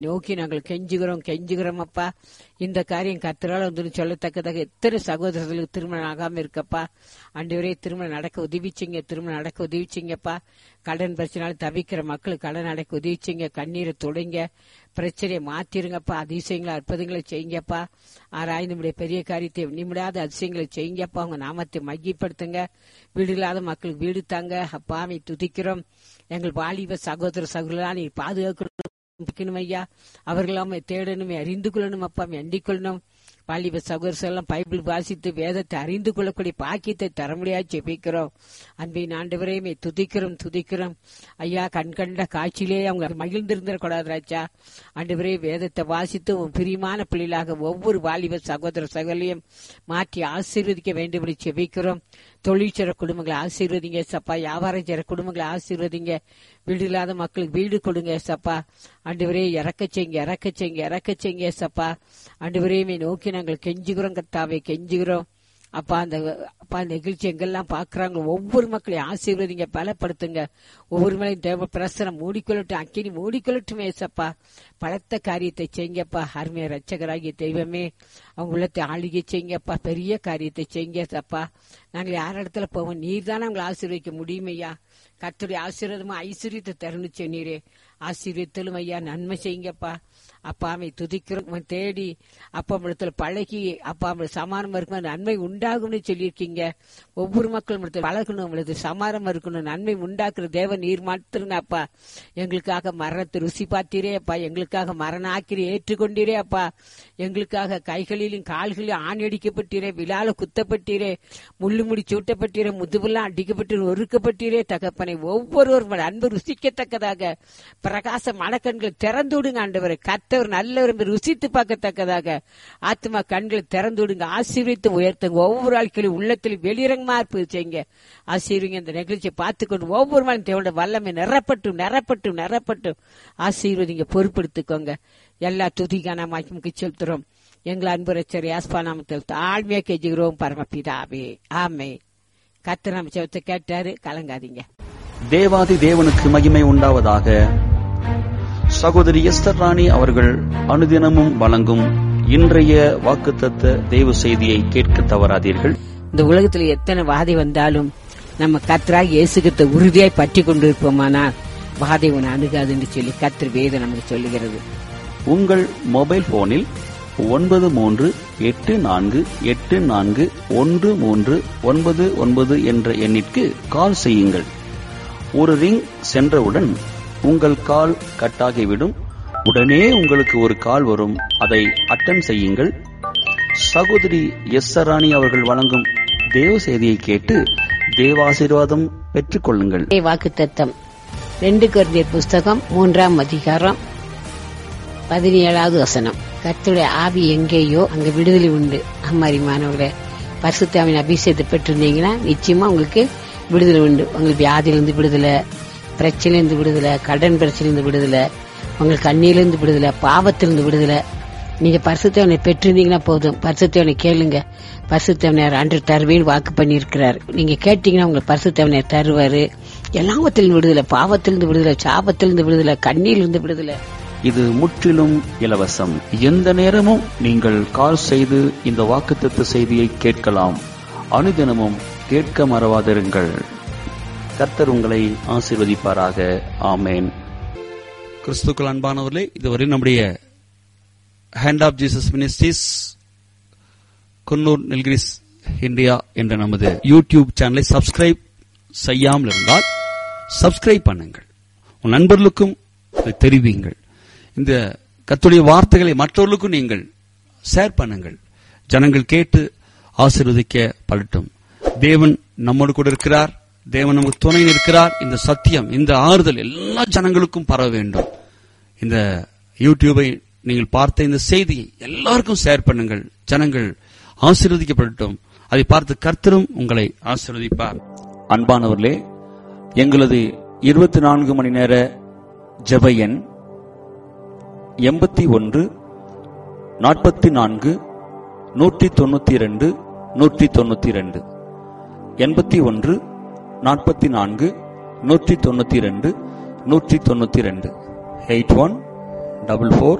நோக்கி நாங்கள் கெஞ்சுகிறோம் அப்பா. இந்த காரியம் கர்த்தரால் வந்து சொல்லத்தக்கதாக எத்தனை சகோதரர்களுக்கு திருமணம் ஆகாம இருக்கப்பா. ஆண்டவரே, திருமணம் நடக்க உதவிச்சிங்கப்பா. கடன் பிரச்சனால தவிக்கிற மக்களுக்கு கடன் நடக்க உதவிச்சிங்க. கண்ணீரை தொடங்க, பிரச்சனையை மாத்திருங்கப்பா. அதிசயங்களை அற்புதங்களை செய்யுங்கப்பா. ஆராய்ந்து நம்முடைய பெரிய காரியத்தை நிமிடாத அதிசயங்களை செய்யுங்கப்பா. உங்க நாமத்தை மையப்படுத்துங்க. வீடு இல்லாத மக்களுக்கு வீடு தாங்க அப்பாவை துதிக்கிறோம். எங்கள் வாலிப சகோதரர்களா நீ பாதுகாக்கணும் ஐயா. அவர்களாம தேடணுமே, அறிந்து கொள்ளணும் அப்பா, அண்டிக் கொள்ளணும். வாலிப சகோதரர்கள் பைபிள் வாசித்து வேதத்தை அறிந்து கொள்ளக்கூடிய பாக்கியத்தை தர முடியாது ஜெபிக்கிறோம். அன்பின் ஆண்டவரையுமே துதிக்கிறோம் ஐயா. கண்கண்ட காட்சியிலே அவங்க மகிழ்ந்திருந்துடக்கூடாது. ஆண்டவரே, வேதத்தை வாசித்து உன் பிரியமான பிள்ளைகளாக ஒவ்வொரு வாலிப சகோதரர்களையும் மாற்றி ஆசீர்வதிக்க வேண்டும் என்று ஜெபிக்கிறோம். தொழில் செய்ற குடும்பங்களை ஆசீர்வதிங்க சப்பா. வியாபாரம் செய்ற குடும்பங்களை ஆசீர்வதிங்க. வீடு இல்லாத மக்களுக்கு வீடு கொடுங்க சப்பா. ஆண்டவரே, இறக்க செய்யுங்க சப்பா. ஆண்டவரையுமே நோக்கி நாங்கள் கெஞ்சுகிறோம் கர்த்தாவே, கெஞ்சுகிறோம் அப்பா. அந்த நிகழ்ச்சி எங்கெல்லாம் பாக்குறாங்க ஒவ்வொரு மக்களையும் ஆசீர்வதிங்க, பலப்படுத்துங்க. ஒவ்வொரு மலையும் தேவ பிரசனம் மூடிக்கொள்ளட்டும், அக்கினி மூடிக்கொள்ளட்டுமே சப்பா. பலத்த காரியத்தை செய்யுங்கப்பா. அருமையா ரட்சகராகிய தெய்வமே, அவங்க உள்ளத்தை ஆளுகை செய்யுங்கப்பா. பெரிய காரியத்தை செய்யுங்க சப்பா. நாங்கள் யார் இடத்துல போவோம், நீர் தானே அவங்களை ஆசீர்வதிக்க முடியுமையா. கர்த்தருடைய ஆசீர்வாதமா ஐஸ்வர்யத்தை தருணுச்சு நீரே. ஆசீர்வதித்தலும் ஐயா, நன்மை செய்யுங்கப்பா. அப்பாவை துதிக்கிறோம் தேடி அப்பா இடத்துல பழகி அப்பா சமாதானம் இருக்கணும், நன்மை உண்டாகும்னு சொல்லியிருக்கீங்க. ஒவ்வொரு மக்களும் பழகணும், சமாதானம் இருக்கணும், நன்மை உண்டாக்குற தேவன் நீர் மாத்திருங்க அப்பா. எங்களுக்காக மரணத்தை ருசி பார்த்தீரே அப்பா. எங்களுக்காக மரண ஆக்கிரி ஏற்றுக்கொண்டீரே அப்பா. எங்களுக்காக கைகளிலும் கால்களிலும் ஆணடிக்கப்பட்டீரே, விழால குத்தப்பட்டீரே, முள்ளுமுடி சூட்டப்பட்டீரே, முதுவெல்லாம் அடிக்கப்பட்டு ஒருக்கப்பட்டீரே தகப்பனை. ஒவ்வொருவரும் அன்பு ருசிக்கத்தக்கதாக பிரகாச மனக்கண்களை திறந்து விடுங்க ஆண்டவரை. கர்த்தர் நல்லவர் ருசித்து பார்க்கத்தக்கதாக ஆத்மா கண்களை திறந்து விடுங்க. ஆசீர்வதித்து உயர்த்துங்க. ஒவ்வொரு ஆட்களும் உள்ளத்தில் வெளிரங்கமா இருப்பது செய்யுங்க. ஆசீர்வதிங்க. இந்த நிகழ்ச்சியை பார்த்துக்கொண்டு ஒவ்வொரு நாளும் தேவனுடைய வல்லமை நிரப்பட்டும் ஆசீர்வதிங்க. பொறுப்படுத்திக்கோங்க. எல்லா துதிக்கான மகிமைக்கு செலுத்துறோம். எங்கள் அன்பு ரட்சகர் யாஸ்பா நாமத்தில் தாழ்மையா கெஞ்சுகிறோம் பரமபிதாவே, ஆமென். கர்த்தர் நம்ம ஜெபத்தை கேட்டாரு, கலங்காதீங்க. தேவாதி தேவனுக்கு மகிமை உண்டாவதாக. சகோதரி எஸ்தர் ராணி அவர்கள் அனுதினமும் வழங்கும் இன்றைய வாக்குத்தத்த தேவ செய்தியை கேட்க தவறாதீர்கள். இந்த உலகத்துல எத்தனை வாதை வந்தாலும் நம்ம கர்த்தராகிய இயேசு கிறிஸ்துவை உறுதியாய் பற்றி கொண்டிருப்போமானால் வாதை உன்னை அணுகாதுன்னு சொல்லி கர்த்தர் வேதம் நமக்கு சொல்லுகிறது. உங்கள் மொபைல் போனில் 9384841399 என்ற எண்ணிற்கு கால் செய்யுங்கள். ஒரு ரிங் சென்றவுடன் உங்கள் கால் கட்டாகிவிடும். உடனே உங்களுக்கு ஒரு கால் வரும். அதை அட்டெண்ட் செய்யுங்கள். சகோதரி எஸ்தர் ராணி அவர்கள் வழங்கும் தேவ செய்தியை கேட்டு தேவாசீர்வாதம் பெற்றுக் கொள்ளுங்கள். வாக்குத்தத்தம் 2 கொரிந்தியர் புஸ்தகம் 3ஆம் அதிகாரம் 17வது வசனம். கர்த்தருடைய ஆவி எங்கேயோ அங்க விடுதலை உண்டு. அம்மாரிமானவர்களே, பரிசுத்த ஆவியின் அபிஷேகத்தை பெற்றிருந்தீங்கன்னா நிச்சயமா உங்களுக்கு விடுதலை உண்டு. உங்களுக்கு வியாதியிலிருந்து விடுதலை, பிரச்சனையிலிருந்து விடுதலை, கடன் பிரச்சனையிலிருந்து விடுதலை, உங்களுக்கு கண்ணியிலிருந்து விடுதலை, பாவத்திலிருந்து விடுதலை. நீங்க பரிசுத்தவனை பெற்றிருந்தீங்கன்னா போதும். பரிசுத்தவனை கேளுங்க. பரிசுத்தவனையார் அன்று தருவேன்னு வாக்கு பண்ணியிருக்கிறார். நீங்க கேட்டீங்கன்னா உங்களுக்கு பரிசுத்தவனையார் தருவாரு. எல்லாவத்திலிருந்து விடுதலை, பாவத்திலிருந்து விடுதலை, சாபத்திலிருந்து விடுதலை, கண்ணியிலிருந்து விடுதலை. இது முற்றிலும் இலவசம். எந்த நேரமும் நீங்கள் கால் செய்து இந்த வாக்குத்தத்த செய்தியை கேட்கலாம். அனுதினமும் கேட்க மறவாதிருங்கள். கர்த்தர் உங்களை ஆசீர்வதிப்பாராக. ஆமேன். கிறிஸ்துக்கள் அன்பானவர்களே, இதுவரை நம்முடைய hand of Jesus ministries Coonoor Nilgiris India என்ற நமது யூடியூப் சேனலை சப்ஸ்கிரைப் செய்யாமல் இருந்தால் சப்ஸ்கிரைப் பண்ணுங்கள். உன் நண்பர்களுக்கும் தெரிவிங்கள். இந்த கர்த்தருடைய வார்த்தைகளை மற்றவர்களுக்கும் நீங்கள் ஷேர் பண்ணுங்கள். ஜனங்கள் கேட்டு ஆசீர்வதிக்கப்படட்டும். தேவன் நம்மோடு கூட இருக்கிறார். தேவன் நமக்கு துணை இருக்கிறார். இந்த சத்தியம், இந்த ஆறுதல் எல்லா ஜனங்களுக்கும் பரவ வேண்டும். இந்த யூடியூபை நீங்கள் பார்த்த இந்த செய்தியை எல்லாருக்கும் ஷேர் பண்ணுங்கள். ஜனங்கள் ஆசீர்வதிக்கப்படட்டும். அதை பார்த்து கர்த்தரும் உங்களை ஆசீர்வதிப்பார். அன்பானவர்களே, எங்களது 24 மணி நேர ஜெப எண் 81 44 192 192 81 44 192 192 81 44